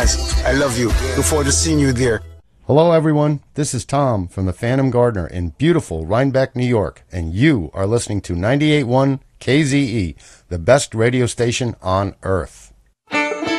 guys. I love you. Look forward to seeing you there. Hello, everyone. This is Tom from the Phantom Gardener in beautiful Rhinebeck, New York, and you are listening to 98.1 KZE, the best radio station on earth.